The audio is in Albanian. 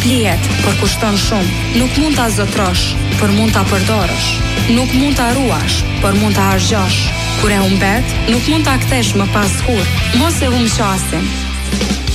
Blihet, por kushton shumë. Nuk mund ta zotrosh, por mund ta përdorësh. Nuk mund ta ruash, por mund ta harxhosh. Kur e humbet, nuk mund ta kthesh më pas kurrë. Mos e humb qasin.